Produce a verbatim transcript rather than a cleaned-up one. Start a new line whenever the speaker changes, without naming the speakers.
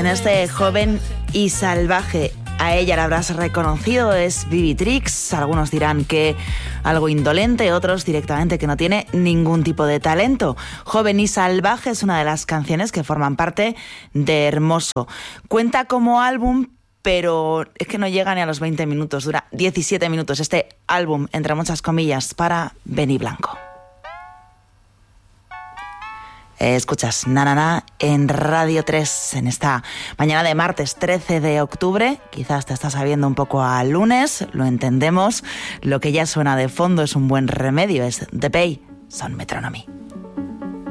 en este Joven y Salvaje. A ella la habrás reconocido, es Bibi Trix. Algunos dirán que algo indolente, otros directamente que no tiene ningún tipo de talento. Joven y Salvaje es una de las canciones que forman parte de Hermoso. Cuenta como álbum, pero es que no llega ni a los veinte minutos, dura diecisiete minutos este álbum, entre muchas comillas, para Benny Blanco. Escuchas Na Na Na en Radio tres en esta mañana de martes trece de octubre. Quizás te estás sabiendo un poco a lunes, lo entendemos. Lo que ya suena de fondo es un buen remedio, es The Bay, Son Metronomy.